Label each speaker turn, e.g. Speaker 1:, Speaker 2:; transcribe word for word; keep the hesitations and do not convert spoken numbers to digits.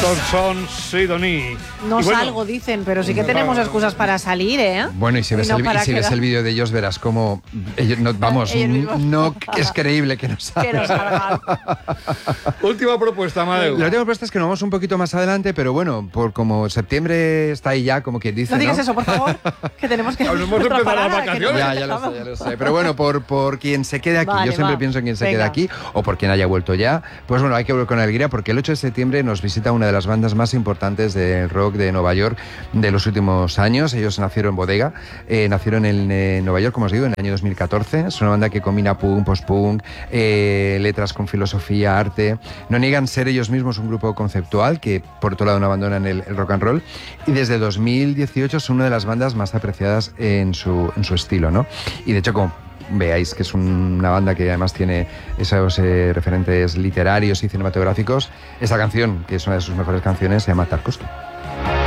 Speaker 1: Estos son Sidoní.
Speaker 2: No
Speaker 1: bueno,
Speaker 2: salgo, dicen, pero sí que tenemos excusas para salir, ¿eh?
Speaker 3: Bueno, y si ves,
Speaker 2: no
Speaker 3: el, y si ves el vídeo de ellos, verás cómo ellos no, vamos,
Speaker 2: Ellos
Speaker 3: no es creíble que no salgan.
Speaker 2: Que no salgan.
Speaker 1: Última propuesta, Amadeu.
Speaker 3: La última propuesta es que nos vamos un poquito más adelante, pero bueno, por como septiembre está ahí ya, como quien dice,
Speaker 2: No digas
Speaker 3: ¿no?
Speaker 2: eso, por favor, que tenemos que...
Speaker 1: Aún no hemos
Speaker 2: nuestra
Speaker 1: empezado las
Speaker 2: parada, que no
Speaker 1: vacaciones.
Speaker 3: Ya, ya lo sé, ya lo sé. Pero bueno, por, por quien se quede aquí,
Speaker 2: Vale,
Speaker 3: yo siempre
Speaker 2: va.
Speaker 3: pienso en quien se
Speaker 2: Venga.
Speaker 3: quede aquí, o por quien haya vuelto ya, pues bueno, hay que volver con alegría, porque el ocho de septiembre nos visita una de las bandas más importantes del rock de Nueva York de los últimos años. Ellos nacieron en Bodega, eh, nacieron en eh, Nueva York, como os digo, en el año dos mil catorce. Es una banda que combina punk, post-punk, eh, letras con filosofía, arte. No niegan ser ellos mismos un grupo conceptual que, por otro lado, no abandonan el, el rock and roll. Y desde dos mil dieciocho son una de las bandas más apreciadas en su, en su estilo, ¿no? Y de hecho, como veáis que es una banda que además tiene esos eh, referentes literarios y cinematográficos, esta canción, que es una de sus mejores canciones, se llama Tarkovsky.